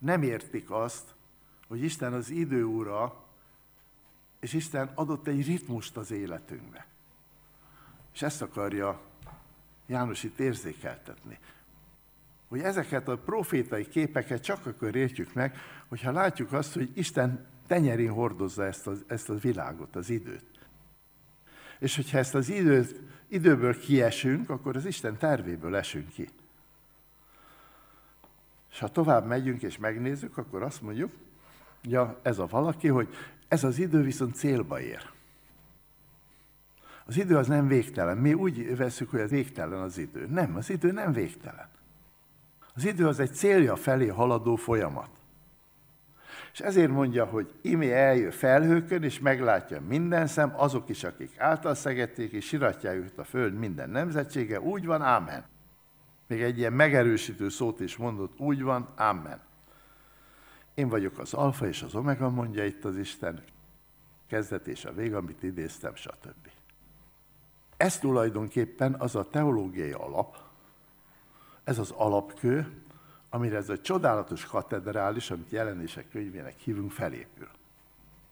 nem értik azt, hogy Isten az idő ura, és Isten adott egy ritmust az életünkbe. És ezt akarja János itt érzékeltetni. Hogy ezeket a profétai képeket csak akkor értjük meg, hogyha látjuk azt, hogy Isten tenyerén hordozza ezt a világot, az időt. És hogyha ezt az időből kiesünk, akkor az Isten tervéből esünk ki. És ha tovább megyünk és megnézzük, akkor azt mondjuk, ja, ez a valaki, hogy ez az idő viszont célba ér. Az idő az nem végtelen. Mi úgy veszük, hogy az végtelen az idő. Nem, az idő nem végtelen. Az idő az egy célja felé haladó folyamat. És ezért mondja, hogy íme eljön felhőkön, és meglátja minden szem, azok is, akik által szegették, és siratják őt a föld minden nemzetsége, úgy van, ámen. Még egy ilyen megerősítő szót is mondott, úgy van, ámen. Én vagyok az alfa és az omega, mondja itt az Isten, kezdet és a vég, amit idéztem, stb. Ez tulajdonképpen az a teológiai alap, ez az alapkő, amire ez a csodálatos katedrális, amit Jelenések könyvének hívunk, felépül.